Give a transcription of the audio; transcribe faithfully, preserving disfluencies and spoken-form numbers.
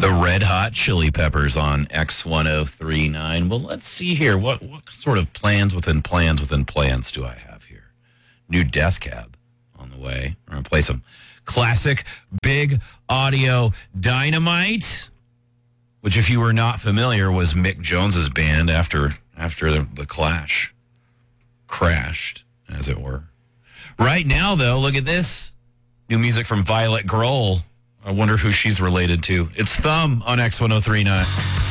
The Red Hot Chili Peppers on X ten thirty-nine. Well, let's see here. What what sort of plans within plans within plans do I have here? New Death Cab on the way. We're going to play some classic big audio Dynamite, which, if you were not familiar, was Mick Jones's band after after the, the Clash crashed, as it were. Right now, though, look at this. New music from Violet Grohl. I wonder who she's related to. It's Thumb on X ten thirty-nine.